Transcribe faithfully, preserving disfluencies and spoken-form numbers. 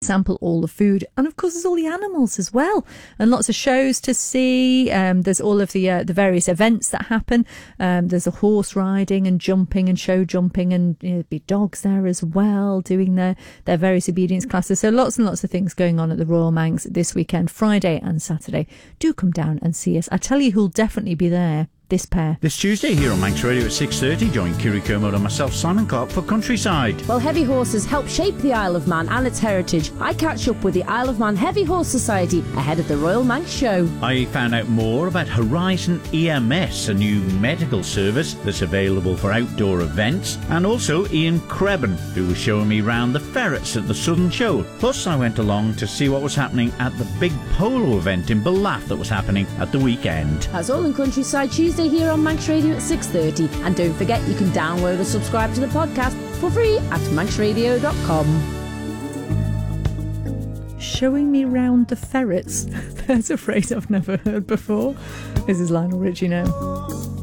sample all the food. And of course, there's all the animals as well, and lots of shows to see. Um, there's all of the uh, the various events that happen. Um, there's a horse riding and jumping and show jumping, and you know, there'll be dogs there as well doing their, their various obedience classes. So lots and lots of things going on at the Royal Manx this weekend, Friday and Saturday. Do come down and see us. I tell you who'll definitely be there. This pair. This Tuesday here on Manx Radio at six thirty, join Kiri Kermode and myself, Simon Clark, for Countryside. Well, heavy horses help shape the Isle of Man and its heritage. I catch up with the Isle of Man Heavy Horse Society ahead of the Royal Manx Show. I found out more about Horizon E M S, a new medical service that's available for outdoor events, and also Ian Crebban, who was showing me round the ferrets at the Southern Show. Plus, I went along to see what was happening at the big polo event in Ballaugh that was happening at the weekend. That's all in Countryside Tuesday here on Manx Radio at six thirty. And don't forget, you can download or subscribe to the podcast for free at manx radio dot com. Showing me round the ferrets. There's a phrase I've never heard before. This is Lionel Richie now.